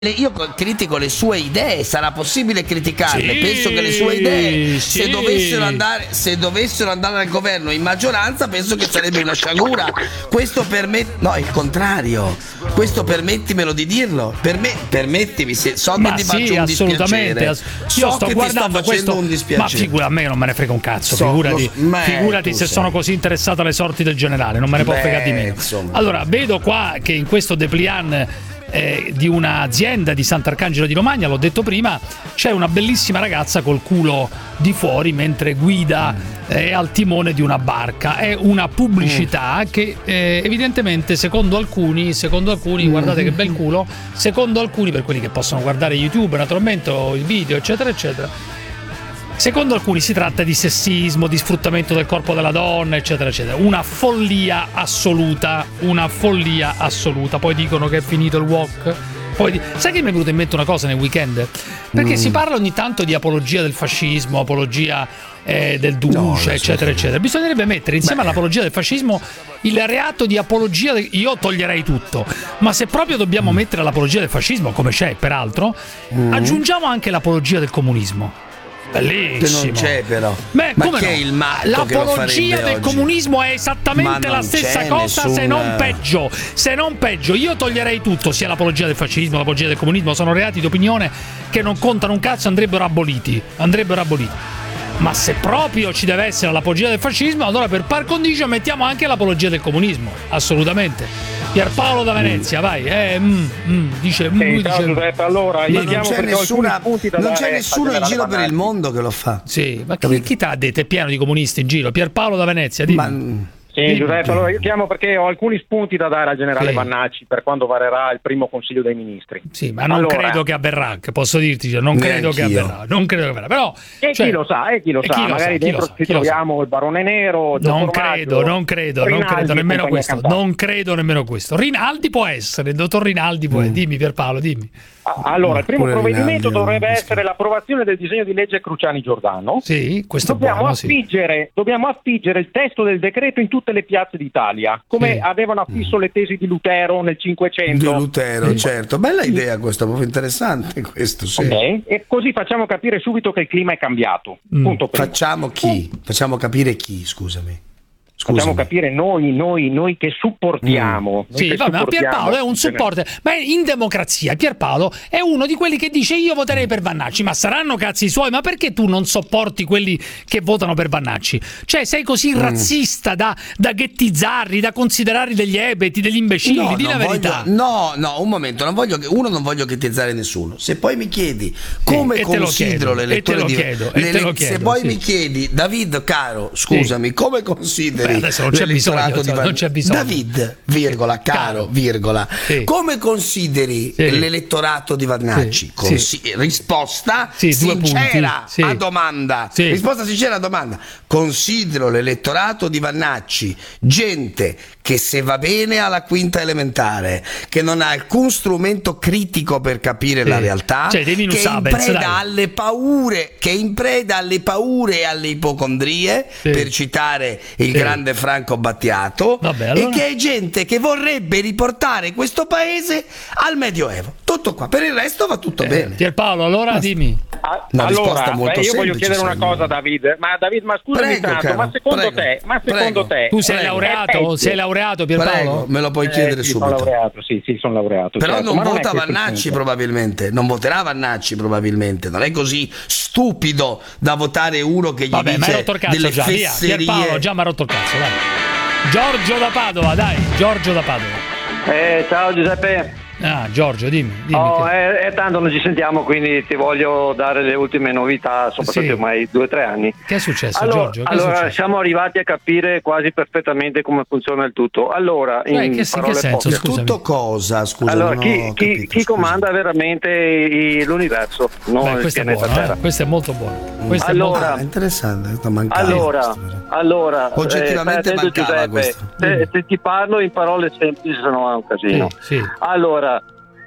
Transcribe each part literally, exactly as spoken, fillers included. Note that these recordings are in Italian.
Io critico le sue idee, sarà possibile criticarle? Sì, penso che le sue idee, sì. se dovessero andare, se dovessero andare al governo in maggioranza, penso che sarebbe una sciagura. Questo permette, no, il contrario. Questo permettimelo di dirlo. Per me, permettimi, se so che ma ti sì, faccio un assolutamente. dispiacere. Io So sto che guardando ti sto questo, un dispiacere. ma figura, a me non me ne frega un cazzo. So, figurati, lo, ma figurati se sei. sono così interessato alle sorti del generale, non me ne può Beh, fregare di meno. insomma. Allora, vedo qua che in questo dépliant Eh, di un'azienda di Sant'Arcangelo di Romagna, l'ho detto prima, c'è una bellissima ragazza col culo di fuori mentre guida eh, al timone di una barca. È una pubblicità che eh, evidentemente secondo alcuni, secondo alcuni, guardate che bel culo, secondo alcuni, per quelli che possono guardare YouTube naturalmente o il video eccetera eccetera, secondo alcuni si tratta di sessismo, di sfruttamento del corpo della donna, eccetera, eccetera. Una follia assoluta, una follia assoluta. Poi dicono che è finito il wok. Poi di... Sai che mi è venuta in mente una cosa nel weekend? Perché mm. si parla ogni tanto di apologia del fascismo, apologia eh, del duce, no, eccetera, eccetera. Bisognerebbe mettere insieme Beh. all'apologia del fascismo il reato di apologia. De... Io toglierei tutto, ma se proprio dobbiamo mm. mettere l'apologia del fascismo, come c'è peraltro, mm. aggiungiamo anche l'apologia del comunismo. Bellissimo. Che non c'è però. Beh, ma come che no? è il matto l'apologia che del oggi? comunismo è esattamente la stessa cosa, nessuna... se non peggio. Se non peggio, io toglierei tutto, sia l'apologia del fascismo, l'apologia del comunismo, sono reati di opinione che non contano un cazzo, andrebbero aboliti. Andrebbero aboliti. Ma se proprio ci deve essere l'apologia del fascismo, allora per par condicio mettiamo anche l'apologia del comunismo. Assolutamente. Pierpaolo da Venezia, mm. vai. Eh, mm, mm, dice, mm, eh, dice detto, allora, ma non c'è, nessuna, non c'è nessuno in giro per il mondo che lo fa. Sì, ma chi, chi t'ha detto? È pieno di comunisti in giro. Pierpaolo da Venezia, dimmi. Ma... Sì, Giuseppe, allora io chiamo perché ho alcuni spunti da dare al generale sì. Vannacci per quando varerà il primo Consiglio dei Ministri. Sì, ma non allora, credo che avverrà, che posso dirti, non credo che avverrà, non credo che avverrà, però e cioè, chi lo sa, e chi lo e sa, chi lo magari sa, dentro sa, ci troviamo il Barone Nero, non credo, non credo, non credo nemmeno questo, non credo nemmeno questo. Rinaldi può essere, il dottor Rinaldi può, mm. dimmi Pierpaolo, dimmi. Allora, il primo provvedimento Rinaldi, dovrebbe essere l'approvazione del disegno di legge Cruciani-Giordano. Sì, questo dobbiamo buono, affiggere, sì. dobbiamo affiggere il testo del decreto in tutte le piazze d'Italia, come sì. avevano affisso le tesi di Lutero nel Cinquecento. Di Lutero, sì. certo. Bella idea questa, proprio interessante questo, sì. Okay. E così facciamo capire subito che il clima è cambiato. Mm. Punto facciamo chi? Facciamo capire chi, scusami. Scusami. Facciamo capire noi, noi, noi che supportiamo. Mm. Sì, che vabbè, ma Pierpaolo è un supporter. Ma in democrazia Pierpaolo è uno di quelli che dice io voterei per Vannacci, ma saranno cazzi suoi, ma perché tu non sopporti quelli che votano per Vannacci? Cioè sei così mm. razzista da, da ghettizzarli, da considerarli degli ebeti, degli imbecilli, no, di la verità. Voglio, no, no, un momento, non voglio, uno non voglio ghettizzare nessuno. Se poi mi chiedi come sì, considero l'elettore di Vannacci, se poi sì. mi chiedi David caro, scusami, sì. come consideri Beh, adesso non c'è bisogno, di non c'è bisogno. David, virgola, caro, virgola. Sì. Come consideri sì. l'elettorato di Vannacci? Sì. Consi- sì. Risposta sì, sincera sì. a domanda. Sì. Risposta sincera a domanda. Considero l'elettorato di Vannacci gente che se va bene alla quinta elementare, che non ha alcun strumento critico per capire sì. la realtà, cioè, che è in preda alle paure, che è in preda alle paure e alle ipocondrie, sì. per citare il sì. grande Franco Battiato. Vabbè, allora... e che è gente che vorrebbe riportare questo paese al Medioevo. Tutto qua, per il resto va tutto eh, bene. Pierpaolo, allora dimmi. Ah, allora, beh, io voglio chiedere una cosa, David. Ma David, ma scusami prego, tanto, caro, ma secondo prego, te, ma secondo prego, te tu sei prego. laureato? Sei laureato, Pierpaolo? Prego, me lo puoi chiedere eh, sì, subito. Sono laureato, sì, sì, sono laureato. Però certo. non ma vota non Vannacci probabilmente, non voterà Vannacci probabilmente, non è così stupido da votare uno che gli Vabbè, dice ma rotto il cazzo delle già, via. fesserie. Pierpaolo già mi ha rotto il cazzo, dai. Giorgio da Padova, dai, Giorgio da Padova. Eh, ciao Giuseppe. Ah, Giorgio, dimmi. dimmi oh, che... è, è tanto non ci sentiamo, quindi ti voglio dare le ultime novità, soprattutto sì. ormai due o tre anni. Che è successo, allora, Giorgio? Che allora, è successo? siamo arrivati a capire quasi perfettamente come funziona il tutto. Allora, cioè, in che, parole che senso, poche, tutto cosa? Scusa, allora, no, chi, capito, chi, chi comanda veramente i, l'universo, non Beh, il questo pianeta è buono, Terra. Eh? Questo è molto buono. Questo allora, è molto... ah, interessante, mancava allora, questo, allora oggettivamente eh, mancava Giuseppe, questo. se, se ti parlo in parole semplici, se no è un casino. Sì, sì. Allora,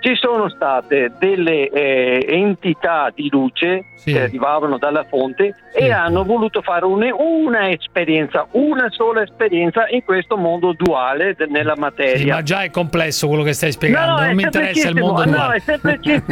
ci sono state delle eh, entità di luce Sì. che arrivavano dalla fonte Sì. e hanno voluto fare un- una esperienza, una sola esperienza in questo mondo duale de- nella materia. Sì, ma già è complesso quello che stai spiegando, No, no, non è mi interessa il semplicissimo, mondo no, duale. è semplicissimo.